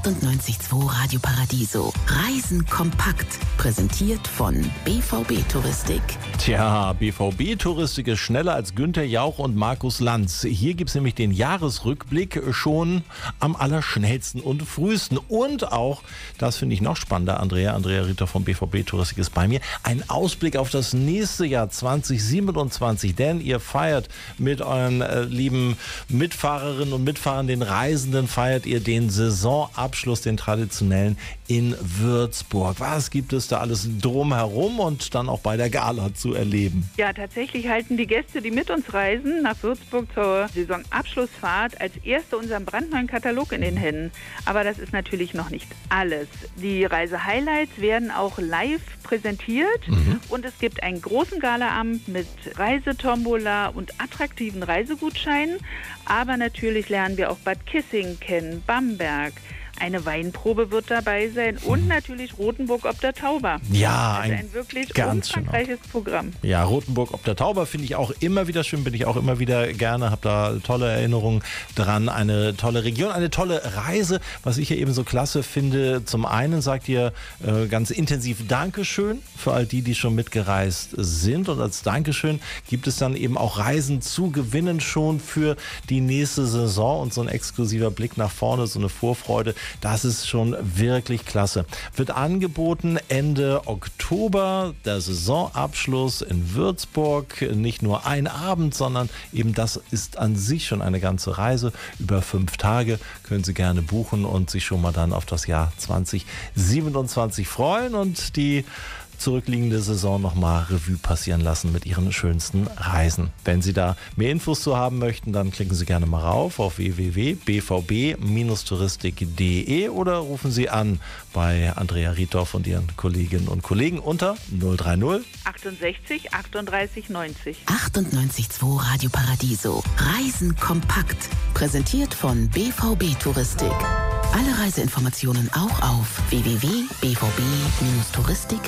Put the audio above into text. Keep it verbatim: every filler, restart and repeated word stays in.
achtundneunzig Komma zwei Radio Paradiso. Reisen kompakt. Präsentiert von B V B Touristik. Tja, B V B Touristik ist schneller als Günther Jauch und Markus Lanz. Hier gibt es nämlich den Jahresrückblick schon am allerschnellsten und frühesten. Und auch, das finde ich noch spannender, Andrea, Andrea Ritter von B V B Touristik ist bei mir, ein Ausblick auf das nächste Jahr zwanzig siebenundzwanzig. Denn ihr feiert mit euren äh, lieben Mitfahrerinnen und Mitfahrern, den Reisenden, feiert ihr den Saisonabschluss, den traditionellen, in Würzburg. Was gibt es da alles drumherum und dann auch bei der Gala zu erleben? Ja, tatsächlich halten die Gäste, die mit uns reisen, nach Würzburg zur Saisonabschlussfahrt als erste unseren brandneuen Katalog in den Händen. Aber das ist natürlich noch nicht alles. Die Reise-Highlights werden auch live präsentiert mhm. und es gibt einen großen Galaabend mit Reisetombola und attraktiven Reisegutscheinen. Aber natürlich lernen wir auch Bad Kissing kennen, Bamberg. Eine Weinprobe wird dabei sein und natürlich Rothenburg ob der Tauber. Ja, also ein, ein wirklich ganz umfangreiches Programm. Ja, Rothenburg ob der Tauber finde ich auch immer wieder schön, bin ich auch immer wieder gerne, habe da tolle Erinnerungen dran. Eine tolle Region, eine tolle Reise. Was ich hier eben so klasse finde, zum einen sagt ihr äh, ganz intensiv Dankeschön für all die, die schon mitgereist sind. Und als Dankeschön gibt es dann eben auch Reisen zu gewinnen schon für die nächste Saison und so ein exklusiver Blick nach vorne, so eine Vorfreude. Das ist schon wirklich klasse. Wird angeboten Ende Oktober, der Saisonabschluss in Würzburg. Nicht nur ein Abend, sondern eben das ist an sich schon eine ganze Reise. Über fünf Tage können Sie gerne buchen und sich schon mal dann auf das Jahr zwanzig siebenundzwanzig freuen und die zurückliegende Saison nochmal Revue passieren lassen mit Ihren schönsten Reisen. Wenn Sie da mehr Infos zu haben möchten, dann klicken Sie gerne mal rauf auf w w w punkt b v b touristik punkt d e oder rufen Sie an bei Andrea Riethoff und Ihren Kolleginnen und Kollegen unter null drei null achtundsechzig achtunddreißig neunzig. achtundneunzig Komma zwei Radio Paradiso. Reisen kompakt. Präsentiert von B V B Touristik. Alle Reiseinformationen auch auf w w w punkt b v b touristik punkt d e.